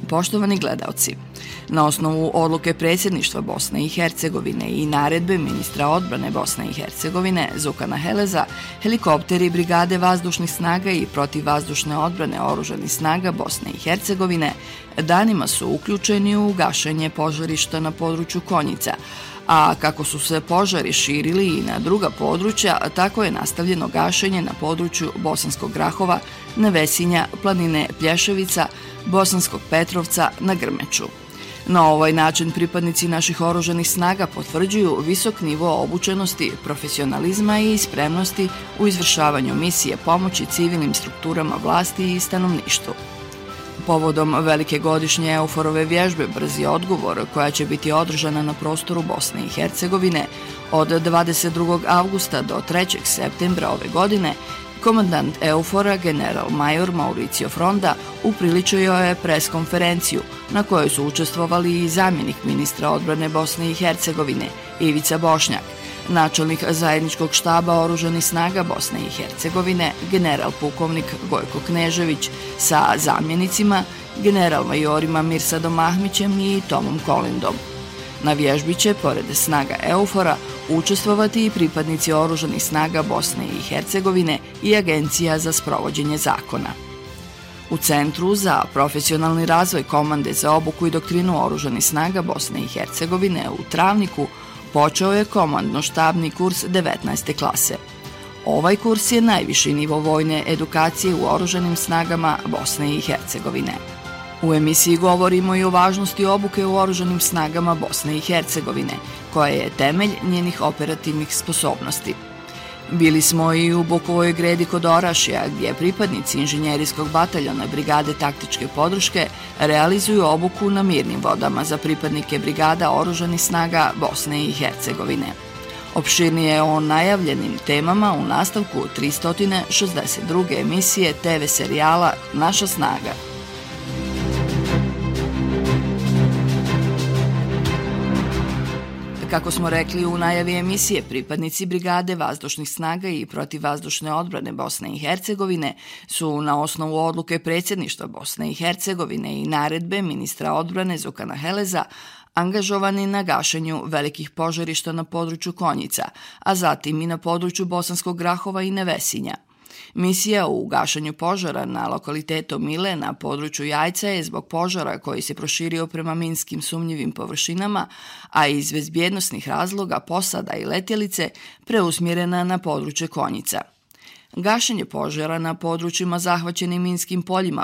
Poštovani gledaoci, na osnovu odluke predsjedništva Bosne i Hercegovine i naredbe ministra odbrane Bosne i Hercegovine Zukana Heleza, helikopteri Brigade vazdušnih snaga i protivvazdušne odbrane Oružanih snaga Bosne i Hercegovine danima su uključeni u gašenje požarišta na području Konjica, a kako su se požari širili i na druga područja, tako je nastavljeno gašenje na području Bosanskog Grahova, Nevesinja, planine Plješevica, Bosanskog Petrovca na Grmeću. Na ovaj način pripadnici naših oružanih snaga potvrđuju visok nivo obučenosti, profesionalizma i spremnosti u izvršavanju misije pomoći civilnim strukturama vlasti i stanovništvu. Povodom velike godišnje EUFOR-ove vježbe Brzi odgovor, koja će biti održana na prostoru Bosne i Hercegovine od 22. avgusta do 3. septembra ove godine, komandant EUFOR-a general-major Mauricio Fronda upriličio je preskonferenciju na kojoj su učestvovali i zamjenik ministra odbrane Bosne i Hercegovine Ivica Bošnjak, načelnik zajedničkog štaba Oružanih snaga Bosne i Hercegovine general pukovnik Gojko Knežević sa zamjenicima general-majorima Mirsadom Ahmićem i Tomom Kolindom. Na vježbi će, pored snaga EUFOR-a, učestvovati i pripadnici Oružanih snaga Bosne i Hercegovine i Agencija za sprovođenje zakona. U Centru za profesionalni razvoj komande za obuku i doktrinu Oružanih snaga Bosne i Hercegovine u Travniku počeo je komandno-štabni kurs 19. klase. Ovaj kurs je najviši nivo vojne edukacije u Oružanim snagama Bosne i Hercegovine. U emisiji govorimo i o važnosti obuke u Oružanim snagama Bosne i Hercegovine, koja je temelj njenih operativnih sposobnosti. Bili smo i u Bukovoj Gredi kod Orašja, gdje pripadnici inženjerijskog bataljona Brigade taktičke podrške realizuju obuku na mirnim vodama za pripadnike Brigada Oružanih snaga Bosne i Hercegovine. Opširnije o najavljenim temama u nastavku 362. emisije TV serijala Naša snaga. Kako smo rekli u najavi emisije, pripadnici Brigade vazdušnih snaga i protivvazdušne odbrane Bosne i Hercegovine su na osnovu odluke predsjedništva Bosne i Hercegovine i naredbe ministra odbrane Zukana Heleza angažovani na gašenju velikih požarišta na području Konjica, a zatim i na području Bosanskog Grahova i Nevesinja. Misija u gašenju požara na lokalitetu Mile na području Jajca je zbog požara koji se proširio prema minskim sumnjivim površinama, a iz bezbjednosnih razloga posada i letjelice preusmjerena na područje Konjica. Gašenje požara na područjima zahvaćenim minskim poljima